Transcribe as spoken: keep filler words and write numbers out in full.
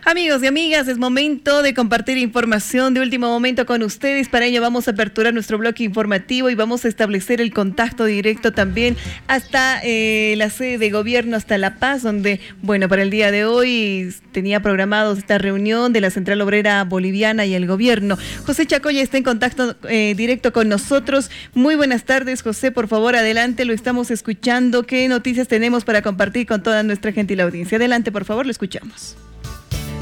Amigos y amigas, es momento de compartir información de último momento con ustedes. Para ello vamos a aperturar nuestro bloque informativo y vamos a establecer el contacto directo también hasta eh, la sede de gobierno, hasta La Paz, donde, bueno, para el día de hoy tenía programado esta reunión de la Central Obrera Boliviana y el gobierno. José Chacoya está en contacto eh, directo con nosotros. Muy buenas tardes, José, por favor, adelante, lo estamos escuchando. ¿Qué noticias tenemos para compartir con toda nuestra gentil audiencia? Adelante, por favor, lo escuchamos.